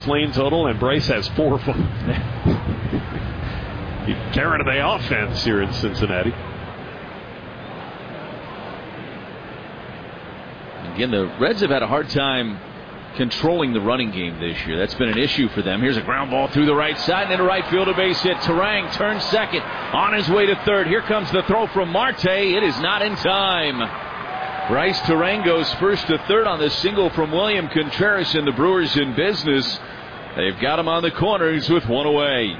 lane total, and Bryce has 4. Carrying the offense here in Cincinnati. Again, the Reds have had a hard time controlling the running game this year. That's been an issue for them. Here's a ground ball through the right side and into right field, a base hit. Turang turns second, on his way to third. Here comes the throw from Marte. It is not in time. Bryce Turang goes first to third on the single from William Contreras, and the Brewers in business. They've got him on the corners with 1 away.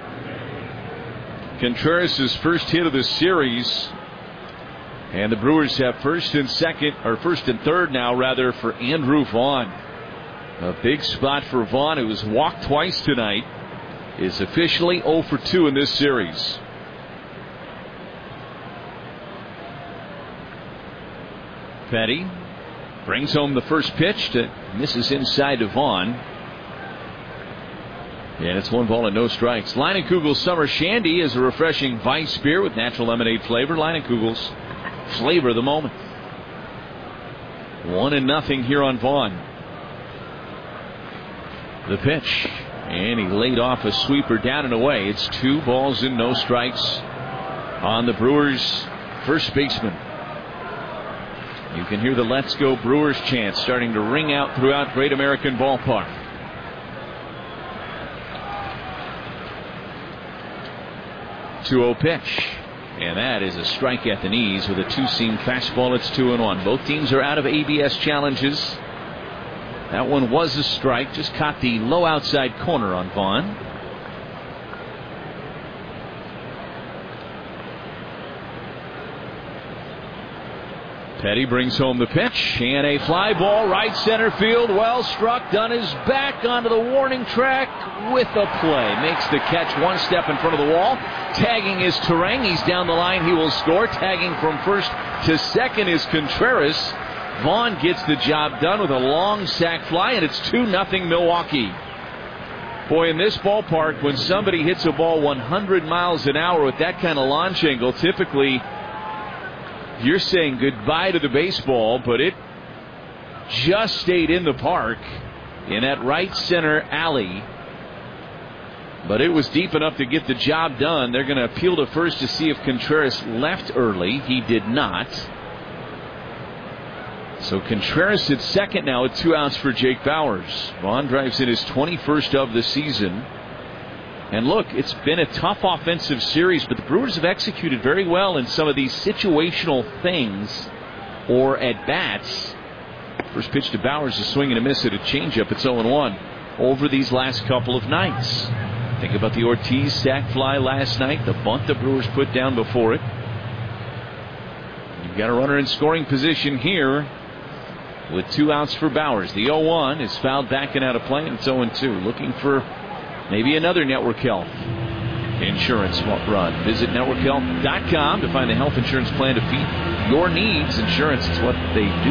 Contreras' first hit of the series. And the Brewers have first and third now, rather, for Andrew Vaughn. A big spot for Vaughn, who has walked twice tonight, is officially 0 for 2 in this series. Petty brings home the first pitch that misses inside to Vaughn. And it's 1 ball and no strikes. Leinenkugel's Summer Shandy is a refreshing Weiss beer with natural lemonade flavor. Leinenkugel's flavor of the moment. 1-0 here on Vaughn. The pitch, and he laid off a sweeper down and away. It's 2 balls and no strikes on the Brewers' first baseman. You can hear the "Let's Go Brewers" chant starting to ring out throughout Great American Ballpark. 2-0 pitch, and that is a strike at the knees with a 2-seam fastball. It's 2-1. Both teams are out of ABS challenges. That one was a strike, just caught the low outside corner on Vaughn. Petty brings home the pitch, and a fly ball right center field, well struck, done his back onto the warning track with a play. Makes the catch 1 step in front of the wall. Tagging is Turang. He's down the line. He will score. Tagging from first to second is Contreras. Vaughn gets the job done with a long sac fly, and it's 2-0 Milwaukee. Boy, in this ballpark, when somebody hits a ball 100 miles an hour with that kind of launch angle, typically you're saying goodbye to the baseball, but it just stayed in the park in that right center alley. But it was deep enough to get the job done. They're going to appeal to first to see if Contreras left early. He did not. So Contreras at second now with 2 outs for Jake Bauers. Vaughn drives in his 21st of the season. And look, it's been a tough offensive series, but the Brewers have executed very well in some of these situational things or at-bats. First pitch to Bauers, a swing and a miss at a changeup. It's 0-1 over these last couple of nights. Think about the Ortiz sac fly last night, the bunt the Brewers put down before it. You've got a runner in scoring position here with 2 outs for Bauers. The 0-1 is fouled back and out of play, and it's 0-2. Looking for maybe another Network Health insurance run. Visit networkhealth.com to find a health insurance plan to fit your needs. Insurance is what they do.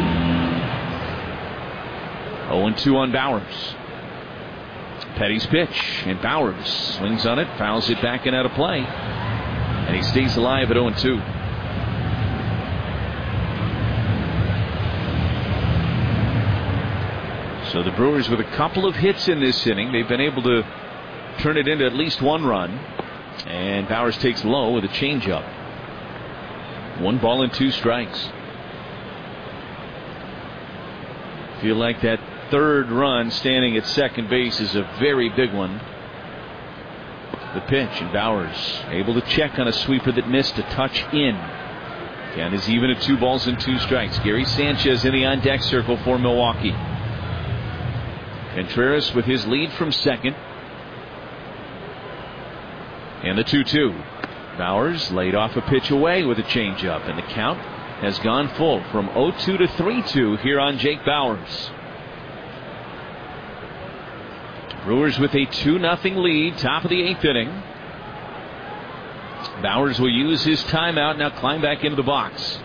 0-2 on Bauers. Petty's pitch, and Bauers swings on it, fouls it back and out of play. And he stays alive at 0-2. So the Brewers with a couple of hits in this inning. They've been able to turn it into at least 1 run. And Bauers takes low with a changeup. 1 ball and 2 strikes. Feel like that third run standing at second base is a very big one. The pitch, and Bauers able to check on a sweeper that missed a touch in. Count is even at 2 balls and 2 strikes. Gary Sanchez in the on-deck circle for Milwaukee. Contreras with his lead from second. And the 2-2. Bauers laid off a pitch away with a changeup, and the count has gone full from 0-2 to 3-2 here on Jake Bauers. Brewers with a 2-0 lead, top of the 8th inning. Bauers will use his timeout, now climb back into the box.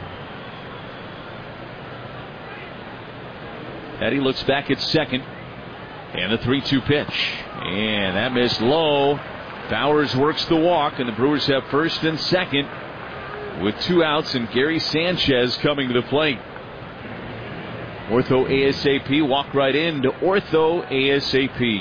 Petty looks back at second. And the 3-2 pitch. And that missed low. Bauers works the walk, and the Brewers have first and second with 2 outs, and Gary Sanchez coming to the plate. Ortho ASAP, walk right into Ortho ASAP.